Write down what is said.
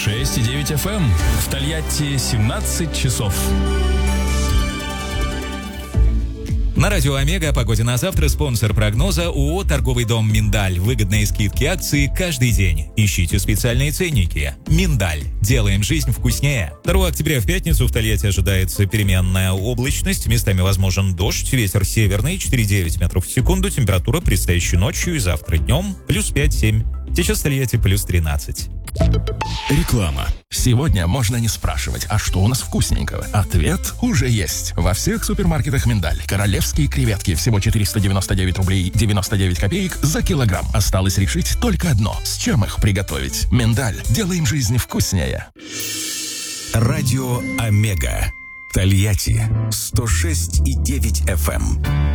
106,9 FM. В Тольятти 17 часов. На радио «Омега» о погоде на завтра. Спонсор прогноза ООО «Торговый дом Миндаль». Выгодные скидки акции каждый день. Ищите специальные ценники. Миндаль. Делаем жизнь вкуснее. 2 октября в пятницу в Тольятти ожидается переменная облачность. Местами возможен дождь. Ветер северный 4,9 метров в секунду. Температура предстоящей ночью и завтра днем плюс 5-7. Сейчас в Тольятти плюс 13. Реклама. Сегодня можно не спрашивать, а что у нас вкусненького? Ответ уже есть. Во всех супермаркетах «Миндаль». Королевские креветки всего 499 рублей 99 копеек за килограмм. Осталось решить только одно. С чем их приготовить? «Миндаль». Делаем жизнь вкуснее. Радио «Омега». Тольятти 106,9 FM.